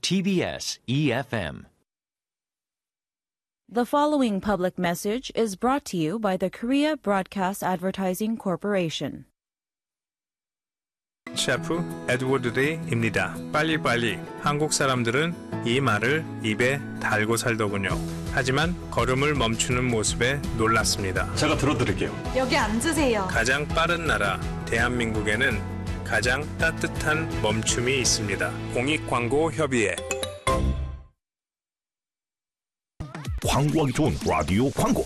TBS EFM. The following public message is brought to you by the Korea Broadcast Advertising Corporation. 셰프 에드워드 데이입니다. 빨리빨리. 한국 사람들은 이 말을 입에 달고 살더군요. 하지만 걸음을 멈추는 모습에 놀랐습니다. 제가 들어드릴게요. 여기 앉으세요. 가장 빠른 나라 대한민국에는 가장 따뜻한 멈춤이 있습니다. 공익광고협의회. 광고하기 좋은 라디오 광고.